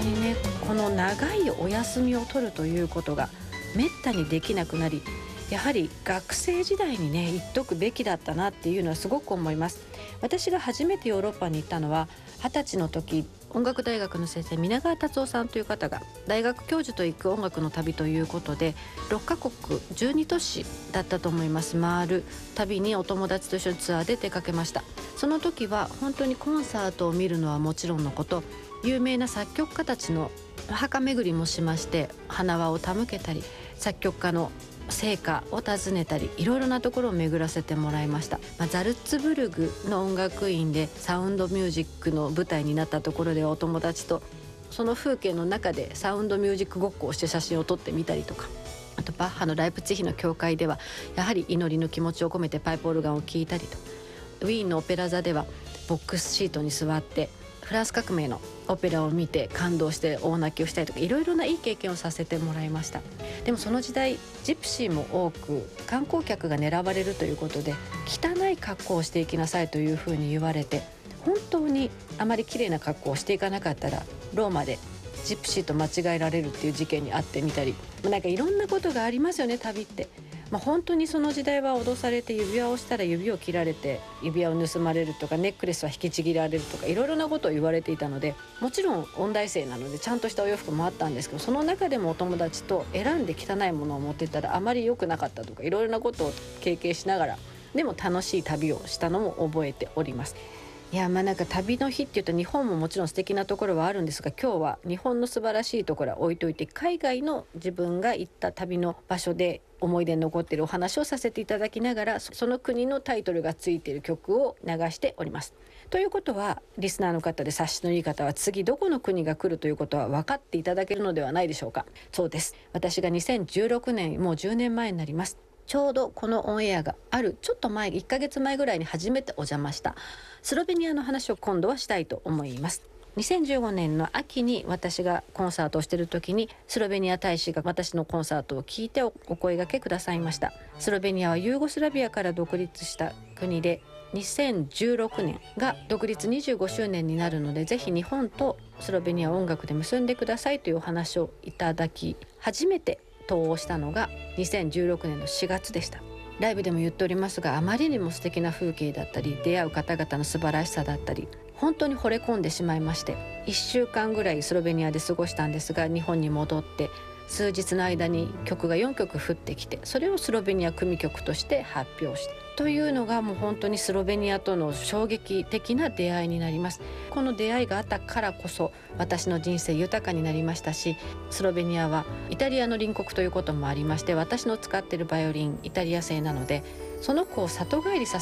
にね、この長いお休みを取るということがめったにできなくなり、やはり学生時代にね言っとくべきだったなっていうのはすごく思います。私が初めてヨーロッパに行ったのは20歳の時、音楽大学の先生皆川達夫さんという方が大学教授と行く音楽の旅ということで6カ国12都市だったと思います回る旅にお友達と一緒にツアーで出かけました。その時は本当にコンサートを見るのはもちろんのこと、有名な作曲家たちのお墓巡りもしまして、花輪を手向けたり作曲家の成果を訪ねたり、いろいろなところを巡らせてもらいました。ザルツブルグの音楽院でサウンドミュージックの舞台になったところでお友達とその風景の中でサウンドミュージックごっこをして写真を撮ってみたりとか、あとバッハのライプツィヒの教会ではやはり祈りの気持ちを込めてパイプオルガンを聴いたりと、ウィーンのオペラ座ではボックスシートに座ってフランス革命のオペラを見て感動して大泣きをしたりとか、いろいろないい経験をさせてもらいました。でもその時代ジプシーも多く観光客が狙われるということで、汚い格好をしていきなさいというふうに言われて、本当にあまり綺麗な格好をしていかなかったらローマでジプシーと間違えられるっていう事件に遭ってみたり、なんかいろんなことがありますよね、旅って。本当にその時代は脅されて、指輪をしたら指を切られて指輪を盗まれるとか、ネックレスは引きちぎられるとか、いろいろなことを言われていたので、もちろん音大生なのでちゃんとしたお洋服もあったんですけど、その中でもお友達と選んで汚いものを持ってったらあまり良くなかったとか、いろいろなことを経験しながらでも楽しい旅をしたのも覚えております。いや、なんか旅の日っていうと日本ももちろん素敵なところはあるんですが、今日は日本の素晴らしいところは置いといて、海外の自分が行った旅の場所で思い出に残っているお話をさせていただきながら、その国のタイトルがついている曲を流しております。ということはリスナーの方で察しのいい方は次どこの国が来るということは分かっていただけるのではないでしょうか。そうです、私が2016年、もう10年前になります。ちょうどこのオンエアがあるちょっと前、1ヶ月前ぐらいに初めてお邪魔したスロベニアの話を今度はしたいと思います。2015年の秋に私がコンサートをしている時にスロベニア大使が私のコンサートを聞いてお声掛けくださいました。スロベニアはユーゴスラビアから独立した国で、2016年が独立25周年になるので、ぜひ日本とスロベニアを音楽で結んでくださいというお話をいただき、初めて登をしたのが2016年の4月でした。ライブでも言っておりますが、あまりにも素敵な風景だったり出会う方々の素晴らしさだったり、本当に惚れ込んでしまいまして、1週間ぐらいスロベニアで過ごしたんですが、日本に戻って数日の間に曲が4曲降ってきて、それをスロベニア組曲として発表したというのが、もう本当にスロベニアとの衝撃的な出会いになります。この出会いがあったからこそ私の人生豊かになりましたし、スロベニアはイタリアの隣国ということもありまして、私の使っているバイオリンイタリア製なので、その子を里帰りさ